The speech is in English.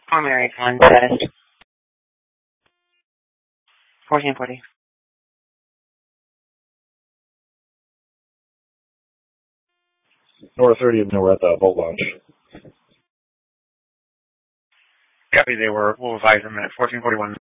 Primary contest. 1440. North 30, and we're at the boat launch. Copy, we'll advise them at 1441.